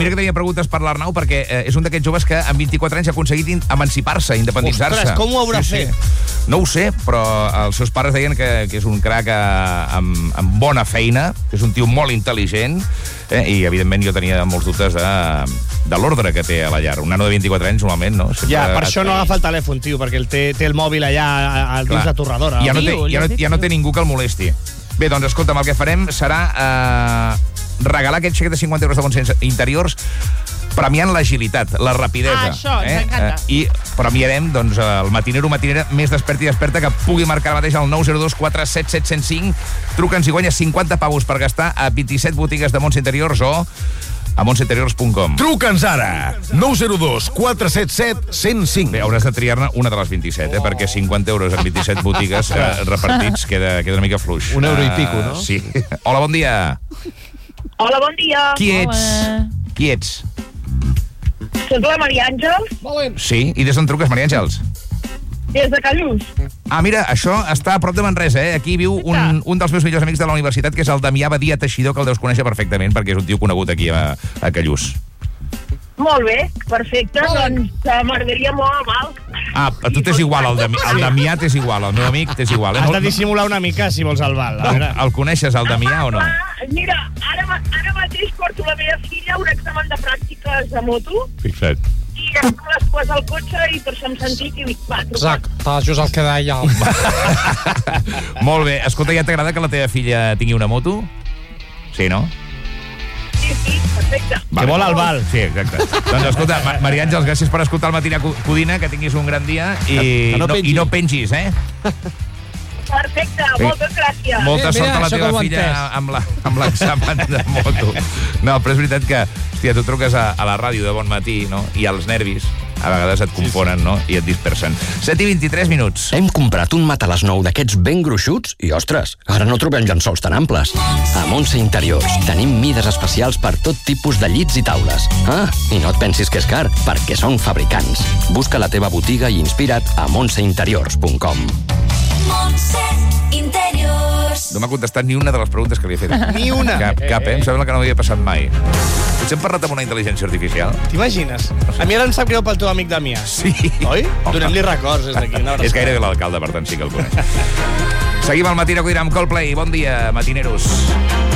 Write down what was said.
mira que tenia preguntes per l'Arnau, perquè és un d'aquests joves que amb 24 anys ha aconseguit emancipar-se, independitzar-se. Ostres, com ho haurà fet? No ho sé, però els seus pares deien que és un crac amb bona feina, que és un tio molt intel·ligent, i evidentment jo tenia molts dubtes de l'ordre que té a la llar. Un nano de 24 anys, normalment, no? Ja, per això no agafa el telèfon, tio, perquè té el mòbil allà al dins la torradora. Ja no té ningú que el molesti. Bé, doncs, escolta'm, el que farem serà regalar aquest xec de 50 euros de Montse Interiors premiant l'agilitat, la rapidesa. Això, ens encanta. I premiarem, doncs, el matinero o matinera més despert i desperta que pugui marcar ara mateix el 902 477 105. Truca'ns i guanya 50 pavos per gastar a 27 botigues de Montse Interiors o a montseinteriors.com. Truca'ns ara! 902 477 105. Bé, hauràs de triar-ne una de les 27, perquè 50 euros en 27 botigues repartits queda una mica fluix. €1 i pico, no? Sí. Hola, bon dia. Hola, bon dia. Qui ets? Soc la Maria Àngels, Sí, i des d'on truques, Maria Àngels? des de Callús. Ah, mira, això està a prop de Manresa, Aquí viu un dels meus millors amics de la universitat, que és el Damià Badia Teixidor, que el deus conèixer perfectament, perquè és un tio conegut aquí a Callús. Molt bé, perfecte, doncs m'agradaria molt el Val. Ah, a tu t'és igual, el Damià t'és igual, el meu amic t'és igual. Has de dissimular una mica, si vols el Val. El coneixes, el Damià, o no? Mira, ara mateix porto la meva filla a un examen de pràctiques de moto Fixa't. i em les posa al cotxe i per això hem sentit i dic, va, truca. Exacte, just el que deia. Molt bé. Escolta, ja t'agrada que la teva filla tingui una moto? Sí, no? Sí, perfecte. Que vol el Val. Sí, exacte. Doncs escolta, Maria Àngels, gràcies per escoltar el Matina Codina, que tinguis un gran dia i no pengis, Perfecte, moltes gràcies. Molta sort a la teva filla amb l'examen de moto. No, però és veritat que, hòstia, tu truques a la ràdio de bon matí, no? I els nervis a vegades et confonen, no? I et dispersen. 7:23 minuts. Hem comprat un matalàs nou d'aquests ben gruixuts i, ostres, ara no trobem llençols tan amples. A Montse Interiors tenim mides especials per tot tipus de llits i taules. Ah, i no et pensis que és car, perquè són fabricants. Busca la teva botiga i inspira't a montseinteriors.com. Montse Interiors. No m'ha contestat ni una de les preguntes que li he fet. Ni una. Cap, Em sembla que no havia passat mai. Potser hem parlat amb una intel·ligència artificial? T'imagines? A mi ara em sap greu pel teu amic Damià. Sí. Oi? Donem-li records des d'aquí. És gairebé l'alcalde, per tant sí que el coneix. Seguim al Matina Codina amb Coldplay. Bon dia, matineros.